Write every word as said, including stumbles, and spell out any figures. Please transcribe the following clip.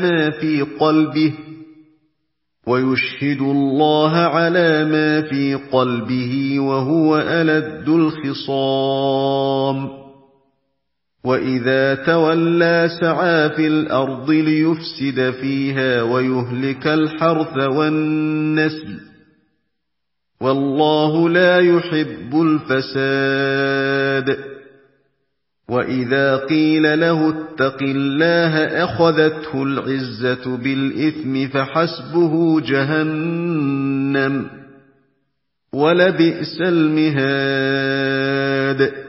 ما في قلبه ويشهد الله على ما في قلبه وهو ألد الخصام وإذا تولى سعى في الأرض ليفسد فيها ويهلك الحرث والنسل والله لا يحب الفساد وإذا قيل له اتق الله أخذته العزة بالإثم فحسبه جهنم ولبئس المهاد